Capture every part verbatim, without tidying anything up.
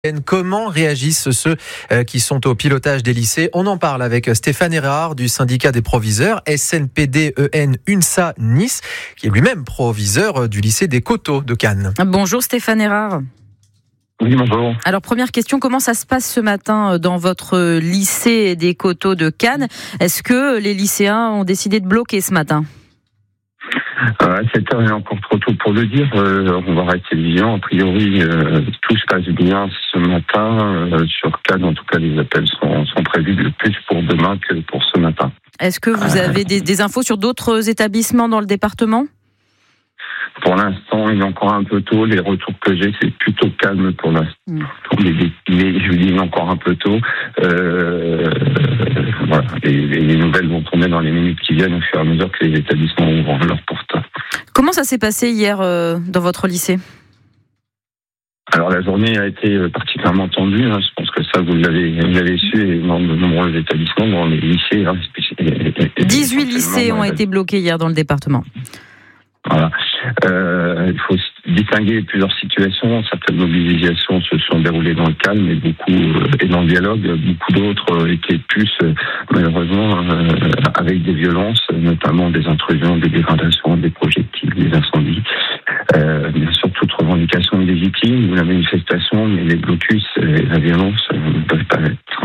Comment réagissent ceux qui sont au pilotage des lycées? On en parle avec Stéphane Erard du syndicat des proviseurs S N P D E N UNSA Nice, qui est lui-même proviseur du lycée des Coteaux de Cannes. Bonjour Stéphane Erard. Oui, bonjour. Alors première question, comment ça se passe ce matin dans votre lycée des Coteaux de Cannes? Est-ce que les lycéens ont décidé de bloquer ce matin? À cette heure, il est encore trop tôt pour le dire. Euh, on va rester vigilant. A priori, euh, tout se passe bien ce matin. Euh, sur Cannes, en tout cas, les appels sont, sont prévus le plus pour demain que pour ce matin. Est-ce que vous avez des, des infos sur d'autres établissements dans le département? Pour l'instant, il est encore un peu tôt. Les retours que j'ai, c'est plutôt calme pour l'instant. Mmh. Mais, mais je vous dis, il est encore un peu tôt. Euh, voilà. Et, et les nouvelles vont tomber dans les minutes qui viennent au fur et à mesure que les établissements ouvrent leurs portes. Comment ça s'est passé hier euh, dans votre lycée? Alors la journée a été particulièrement tendue. Hein. Je pense que ça, vous l'avez, vous l'avez su, et dans de nombreux établissements, dans les lycées. Hein, et, et, dix-huit lycées ont été bloqués hier dans le département. Voilà. Euh, il faut distinguer plusieurs situations. Certaines mobilisations se sont déroulées dans le calme et beaucoup euh, et dans le dialogue. Beaucoup d'autres euh, étaient plus euh, malheureusement euh, avec des violences, notamment des intrusions, des dégradations, des projectiles, des incendies. Euh, bien sûr, toute revendication est légitime, la manifestation, mais les blocus et la violence euh, ne peuvent pas être.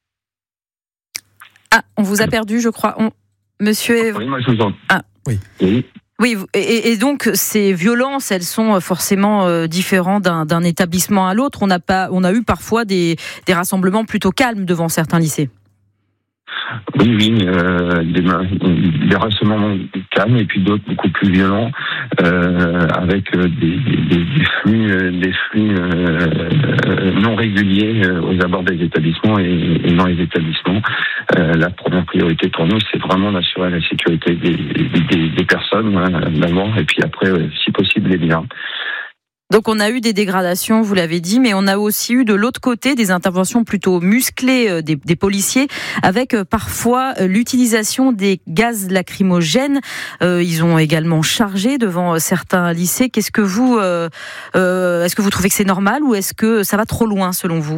Ah, on vous a perdu, je crois. On... Monsieur. Oui, moi je vous entends. Ah, oui. Oui. Oui, et, et donc ces violences, elles sont forcément euh, différentes d'un, d'un établissement à l'autre. On a pas, on a eu parfois des, des rassemblements plutôt calmes devant certains lycées. Oui, oui, euh, des, des rassemblements calmes et puis d'autres beaucoup plus violents, euh, avec des, des, des flux, des flux euh, non réguliers aux abords des établissements et, et dans les établissements. Euh, la première priorité pour nous, c'est vraiment d'assurer la sécurité des, des, des personnes, hein, d'abord, et puis après, si possible, les biens. Donc on a eu des dégradations, vous l'avez dit, mais on a aussi eu de l'autre côté des interventions plutôt musclées des, des policiers, avec parfois l'utilisation des gaz lacrymogènes. Euh, ils ont également chargé devant certains lycées. Qu'est-ce que vous, euh, euh, est-ce que vous trouvez que c'est normal ou est-ce que ça va trop loin selon vous?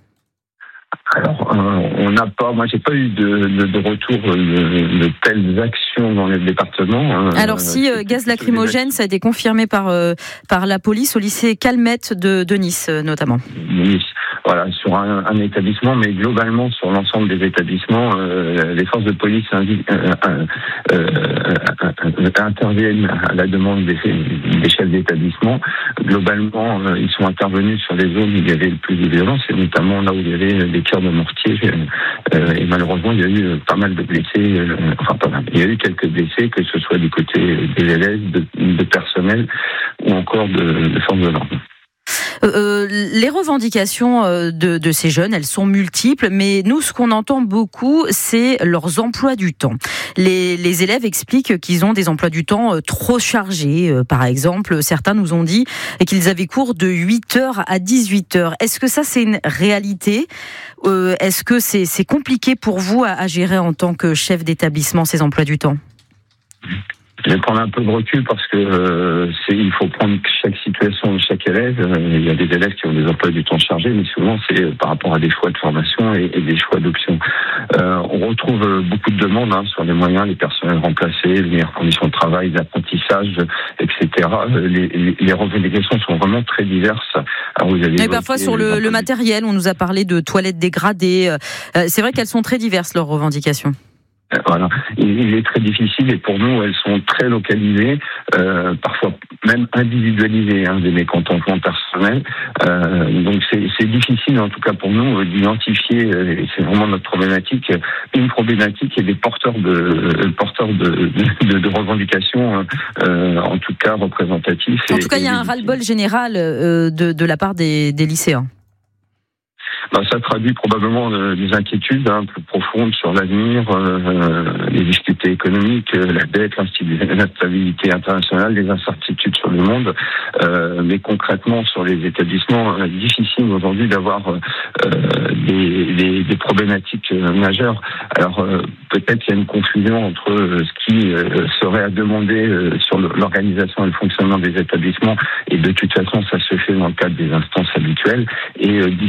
Alors, euh, on n'a pas, moi j'ai pas eu de, de, de retour de, de telles actions dans les départements. Hein. Alors si euh, gaz lacrymogène, ça a été confirmé par euh, par la police au lycée Calmette de, de Nice notamment. Nice, voilà, sur un, un établissement, mais globalement sur l'ensemble des établissements, euh, les forces de police invi- euh, euh, euh, interviennent à la demande des, des chefs d'établissement. Globalement, euh, ils sont intervenus sur les zones où il y avait le plus de violence, et notamment là où il y avait des tirs de mortier, euh, et malheureusement il y a eu pas mal de blessés, euh, enfin pas mal, il y a eu quelques blessés, que ce soit du côté des élèves, de, de personnel ou encore de, de forces de l'ordre. Euh, les revendications de, de ces jeunes, elles sont multiples, mais nous, ce qu'on entend beaucoup, c'est leurs emplois du temps. Les, les élèves expliquent qu'ils ont des emplois du temps trop chargés. Par exemple, certains nous ont dit qu'ils avaient cours de huit heures à dix-huit heures. Est-ce que ça, c'est une réalité ? euh, Est-ce que c'est, c'est compliqué pour vous à, à gérer en tant que chef d'établissement ces emplois du temps ? Je vais prendre un peu de recul parce que euh, c'est, il faut prendre chaque situation de chaque élève. Euh, il y a des élèves qui ont des emplois du temps chargés, mais souvent c'est par rapport à des choix de formation et, et des choix d'options. Euh, on retrouve beaucoup de demandes hein, sur les moyens, les personnels remplacés, les meilleures conditions de travail, l'apprentissage, et cetera. Les, les, les revendications sont vraiment très diverses. Alors, vous avez et parfois sur le, le matériel, on nous a parlé de toilettes dégradées. Euh, c'est vrai qu'elles sont très diverses, leurs revendications. Voilà, il est très difficile et pour nous elles sont très localisées, euh, parfois même individualisées, hein, des mécontentements personnels. Euh, donc c'est, c'est difficile en tout cas pour nous d'identifier, et c'est vraiment notre problématique, une problématique et des porteurs de porteurs de, de, de revendications, euh, en tout cas représentatifs. En tout cas, il y a un ras-le-bol général euh, de, de la part des, des lycéens. bah, ça traduit probablement euh, des inquiétudes hein, plus profondes sur l'avenir, euh, les difficultés économiques, euh, la dette, l'instabilité internationale, les incertitudes sur le monde. Euh, mais concrètement, sur les établissements, euh, difficile aujourd'hui d'avoir euh, des, des, des problématiques euh, majeures. Alors euh, peut-être qu'il y a une confusion entre euh, ce qui euh, serait à demander euh, sur le, l'organisation et le fonctionnement des établissements, et de toute façon, ça se fait dans le cadre des instances habituelles, et euh,